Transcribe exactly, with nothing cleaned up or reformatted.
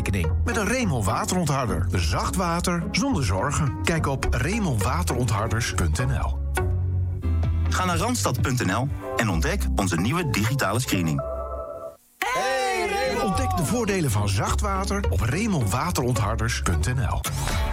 wasrekening met een Remel waterontharder. Zacht water zonder zorgen. Kijk op remel waterontharders punt n l. Ga naar randstad punt n l en ontdek onze nieuwe digitale screening. Ontdek de voordelen van zacht water op remel waterontharders punt n l.